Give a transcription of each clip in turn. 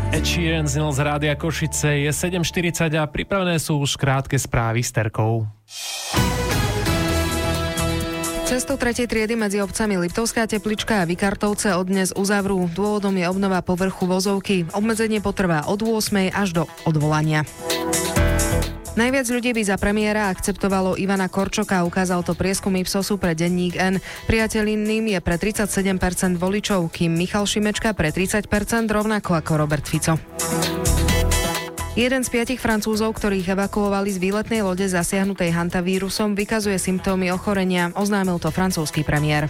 Ed Sheeran znel z Rádia Košice, je 7:40 a pripravené sú už krátke správy s Terkou. Cestu 3. triedy medzi obcami Liptovská Teplička a Vikartovce od dnes uzavrú. Dôvodom je obnova povrchu vozovky. Obmedzenie potrvá od 8. až do odvolania. Najviac ľudí by za premiéra akceptovalo Ivana Korčoka, ukázal to prieskum Ipsosu pre denník N. Priateľným je pre 37% voličov, kým Michal Šimečka pre 30%, rovnako ako Robert Fico. Jeden z 5 Francúzov, ktorých evakuovali z výletnej lode zasiahnutej hantavírusom, vykazuje symptómy ochorenia, oznámil to francúzsky premiér.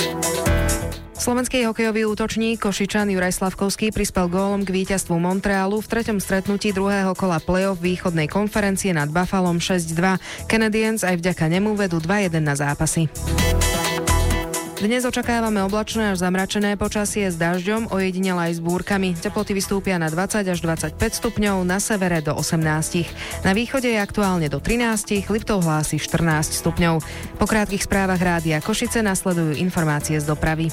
Slovenský hokejový útočník Košičan Juraj Slavkovský prispel gólom k víťazstvu Montrealu v 3. stretnutí druhého kola play-off východnej konferencie nad Buffalom 6-2. Canadiens aj vďaka nemu vedú 2-1 na zápasy. Dnes očakávame oblačné až zamračené počasie s dažďom, ojedinele aj s búrkami. Teploty vystúpia na 20 až 25 stupňov, na severe do 18. Na východe je aktuálne do 13, Liptov hlási 14 stupňov. Po krátkych správach Rádia Košice nasledujú informácie z dopravy.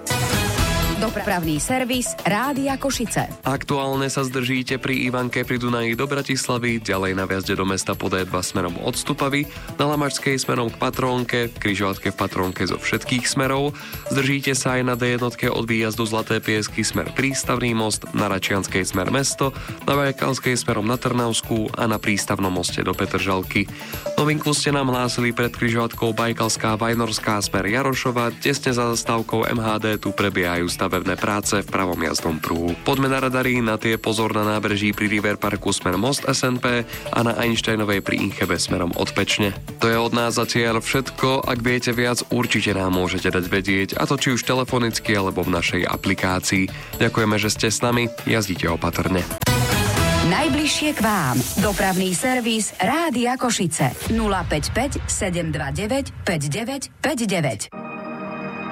Dopravný servis Rádia Košice. Aktuálne sa zdržíte pri Ivanke pri Dunaji do Bratislavy, ďalej na vjazde do mesta po D2 smerom od Stupavy, na Lamačskej smerom k Patrónke, v križovatke v Patrónke zo všetkých smerov. Zdržíte sa aj na D1 od výjazdu Zlaté Piesky smer Prístavný most, na Račianskej smer mesto, na Vajakalskej smerom na Trnavskú a na Prístavnom moste do Petržalky. Novinku ste nám hlásili pred križovatkou Bajkalská Vajnorská smer Jarošova, tesne za zastávkou MHD tu prebiehajú stavebné práce v pravom jazdnom pruhu. Poďme na radary, na tie pozor na nábreží pri River Parku smer Most SNP a na Einsteinovej pri Inchebe smerom od Pečne. To je od nás zatiaľ všetko, ak viete viac, určite nám môžete dať vedieť, a to či už telefonicky alebo v našej aplikácii. Ďakujeme, že ste s nami, jazdite opatrne. Najbližšie k vám. Dopravný servis Rádia Košice. 055 729 5959.